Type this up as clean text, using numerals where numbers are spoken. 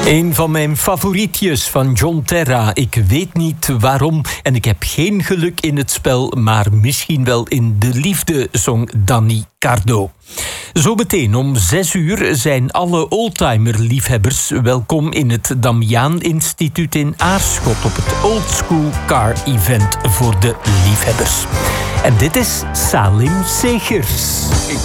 Een van mijn favorietjes van John Terra. Ik weet niet waarom en ik heb geen geluk in het spel, maar misschien wel in de liefde, zong Danny Cardo. Zometeen om 6:00 zijn alle oldtimer-liefhebbers welkom in het Damiaan Instituut in Aarschot op het Old School Car Event voor de liefhebbers. En dit is Salim Segers.